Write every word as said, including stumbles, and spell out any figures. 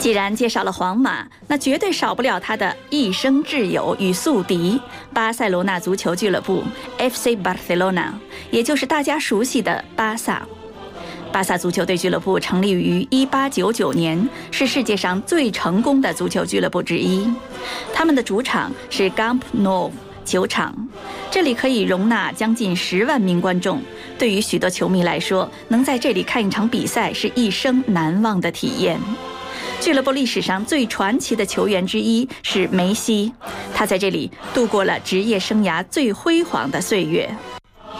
既然介绍了皇马，那绝对少不了他的一生挚友与宿敌——巴塞罗那足球俱乐部 F C Barcelona， 也就是大家熟悉的巴萨。巴萨足球队俱乐部成立于一八九九年，是世界上最成功的足球俱乐部之一。他们的主场是 Camp Nou 球场，这里可以容纳将近十万名观众。对于许多球迷来说，能在这里看一场比赛是一生难忘的体验。俱乐部历史上最传奇的球员之一是梅西，他在这里度过了职业生涯最辉煌的岁月。